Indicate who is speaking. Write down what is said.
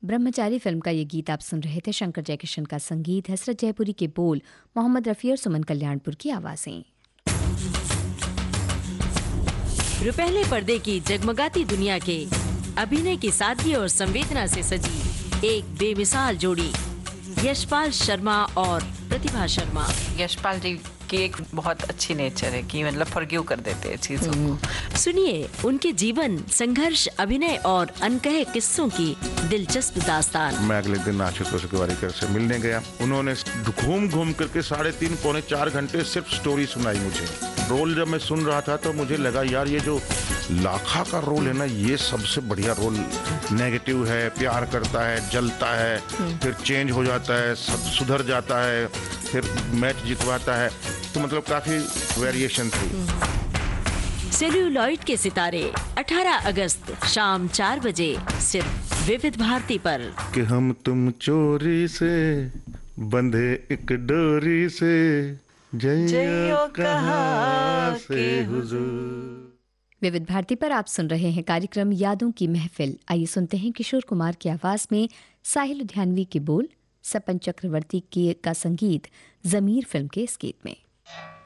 Speaker 1: ब्रह्मचारी film का ये गीत आप सुन रहे थे। शंकर जयकिशन का संगीत, हसरत जयपुरी के बोल, मोहम्मद रफ़ी और सुमन कल्याणपुर की आवाज़ें।
Speaker 2: रुपहले पर्दे की जगमगाती दुनिया के अभिनय की सादगी और संवेदना से सजी एक बेमिसाल जोड़ी, यशपाल शर्मा और प्रतिभा शर्मा।
Speaker 3: यशपाल जी की एक बहुत अच्छी नेचर है कि मतलब फॉरगिव कर देते हैं चीजों को।
Speaker 2: सुनिए उनके जीवन, संघर्ष, अभिनय और अनकहे किस्सों की दिलचस्प दास्तान।
Speaker 4: मैं अगले दिन आशुतोष गोवारिकर से मिलने गया। उन्होंने घूम घूम करके 3.5 पौने 4 घंटे सिर्फ स्टोरी सुनाई मुझे। रोल जब मैं सुन रहा था तो मुझे लगा यार ये जो लाखा का रोल है ना, ये सबसे बढ़िया रोल। नेगेटिव है, प्यार करता है, जलता है, फिर चेंज हो जाता है, सुधर जाता है, फिर मैच जितवाता है, तो मतलब काफी वेरिएशन थी।
Speaker 2: सेल्यूलॉइड के सितारे 18 अगस्त शाम 4 बजे सिर्फ विविध भारती पर।
Speaker 4: कि हम तुम चोरी से बंधे एक डोरी से, जइयो कहाँ से हुजूर।
Speaker 1: विविध भारती पर आप सुन रहे हैं कार्यक्रम यादों की महफिल। आइए सुनते हैं किशोर कुमार की आवाज में साहिल लुधियानवी के बोल, सपन चक्रवर्ती का संगीत, जमीर फिल्म के इस गीत में।